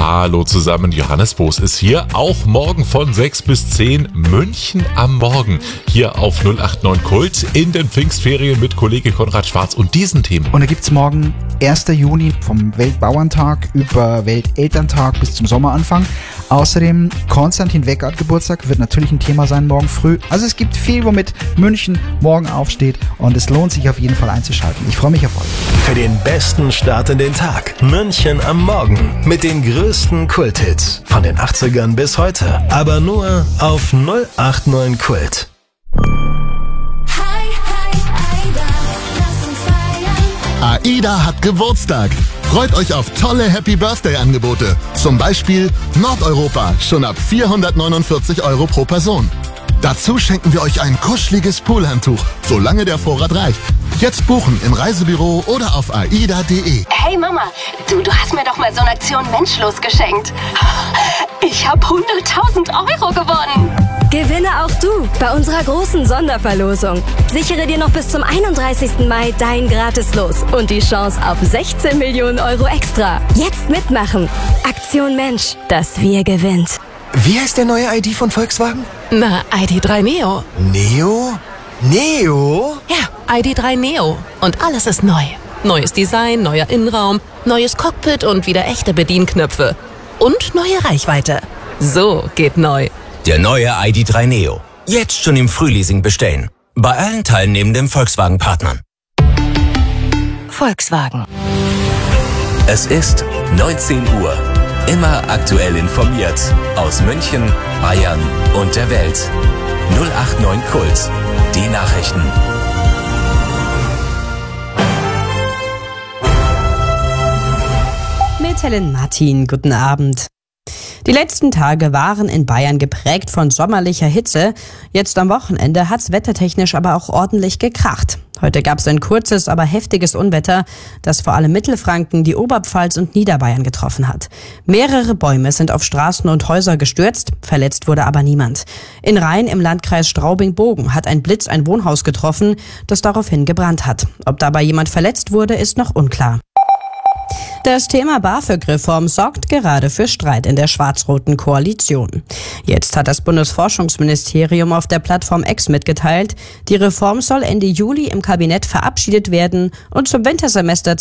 Hallo zusammen, Johannes Boos ist hier. Auch morgen von 6 bis 10 München am Morgen. Hier auf 089 Kult in den Pfingstferien mit Kollege Konrad Schwarz und diesen Themen. Und da gibt es morgen 1. Juni vom Weltbauerntag über Weltelterntag bis zum Sommeranfang. Außerdem Konstantin Weckert Geburtstag wird natürlich ein Thema sein morgen früh. Also es gibt viel, womit München morgen aufsteht und es lohnt sich auf jeden Fall einzuschalten. Ich freue mich auf euch. Für den besten Start in den Tag. München am Morgen mit den größten Kulthits von den 80ern bis heute. Aber nur auf 089 Kult. AIDA hat Geburtstag. Freut euch auf tolle Happy-Birthday-Angebote. Zum Beispiel Nordeuropa, schon ab 449 € pro Person. Dazu schenken wir euch ein kuscheliges Poolhandtuch, solange der Vorrat reicht. Jetzt buchen im Reisebüro oder auf aida.de. Hey Mama, du hast mir doch mal so eine Aktion Menschlos geschenkt. Ich habe 100.000 € gewonnen. Gewinne auch du bei unserer großen Sonderverlosung. Sichere dir noch bis zum 31. Mai dein Gratis-Los und die Chance auf 16 Millionen € extra. Jetzt mitmachen. Aktion Mensch, das Wir gewinnt. Wie heißt der neue ID von Volkswagen? Na, ID.3 Neo. Neo? Neo? Ja, ID.3 Neo. Und alles ist neu. Neues Design, neuer Innenraum, neues Cockpit und wieder echte Bedienknöpfe. Und neue Reichweite. So geht neu. Der neue ID.3 Neo. Jetzt schon im Frühleasing bestellen. Bei allen teilnehmenden Volkswagen-Partnern. Volkswagen. Es ist 19 Uhr. Immer aktuell informiert. Aus München, Bayern und der Welt. 089 Kult. Die Nachrichten. Mit Helen Martin, guten Abend. Die letzten Tage waren in Bayern geprägt von sommerlicher Hitze. Jetzt am Wochenende hat's wettertechnisch aber auch ordentlich gekracht. Heute gab's ein kurzes, aber heftiges Unwetter, das vor allem Mittelfranken, die Oberpfalz und Niederbayern getroffen hat. Mehrere Bäume sind auf Straßen und Häuser gestürzt, verletzt wurde aber niemand. In Rhein im Landkreis Straubing-Bogen hat ein Blitz ein Wohnhaus getroffen, das daraufhin gebrannt hat. Ob dabei jemand verletzt wurde, ist noch unklar. Das Thema BAföG-Reform sorgt gerade für Streit in der schwarz-roten Koalition. Jetzt hat das Bundesforschungsministerium auf der Plattform X mitgeteilt, die Reform soll Ende Juli im Kabinett verabschiedet werden und zum Wintersemester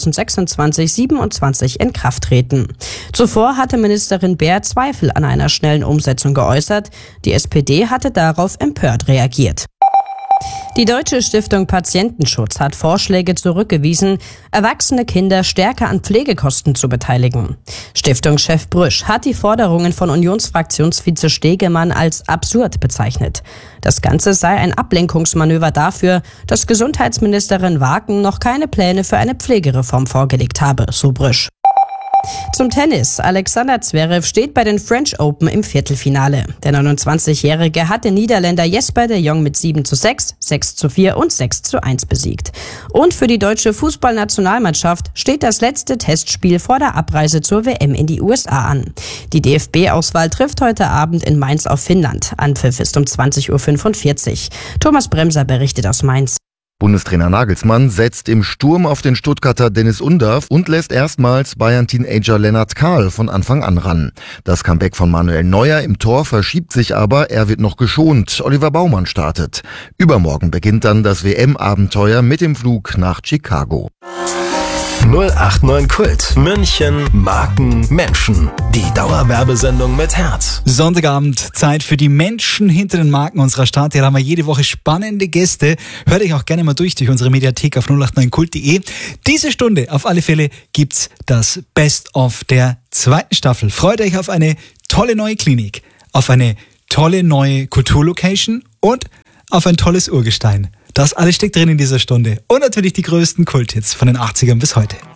2026/27 in Kraft treten. Zuvor hatte Ministerin Baer Zweifel an einer schnellen Umsetzung geäußert. Die SPD hatte darauf empört reagiert. Die Deutsche Stiftung Patientenschutz hat Vorschläge zurückgewiesen, erwachsene Kinder stärker an Pflegekosten zu beteiligen. Stiftungschef Brüsch hat die Forderungen von Unionsfraktionsvize Stegemann als absurd bezeichnet. Das Ganze sei ein Ablenkungsmanöver dafür, dass Gesundheitsministerin Waken noch keine Pläne für eine Pflegereform vorgelegt habe, so Brüsch. Zum Tennis. Alexander Zverev steht bei den French Open im Viertelfinale. Der 29-Jährige hat den Niederländer Jesper de Jong mit 7:6, 6:4 und 6:1 besiegt. Und für die deutsche Fußballnationalmannschaft steht das letzte Testspiel vor der Abreise zur WM in die USA an. Die DFB-Auswahl trifft heute Abend in Mainz auf Finnland. Anpfiff ist um 20:45 Uhr. Thomas Bremser berichtet aus Mainz. Bundestrainer Nagelsmann setzt im Sturm auf den Stuttgarter Dennis Undav und lässt erstmals Bayern-Teenager Lennart Kahl von Anfang an ran. Das Comeback von Manuel Neuer im Tor verschiebt sich aber, er wird noch geschont. Oliver Baumann startet. Übermorgen beginnt dann das WM-Abenteuer mit dem Flug nach Chicago. 089 Kult. München, Marken, Menschen. Die Dauerwerbesendung mit Herz. Sonntagabend, Zeit für die Menschen hinter den Marken unserer Stadt. Hier haben wir jede Woche spannende Gäste. Hört euch auch gerne mal durch unsere Mediathek auf 089kult.de. Diese Stunde auf alle Fälle gibt's das Best-of der zweiten Staffel. Freut euch auf eine tolle neue Klinik, auf eine tolle neue Kulturlocation und auf ein tolles Urgestein. Das alles steckt drin in dieser Stunde. Und natürlich die größten Kulthits von den 80ern bis heute.